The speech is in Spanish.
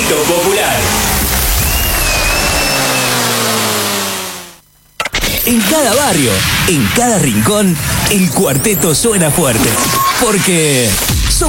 Cuarteto Popular. En cada barrio, en cada rincón, el cuarteto suena fuerte. Porque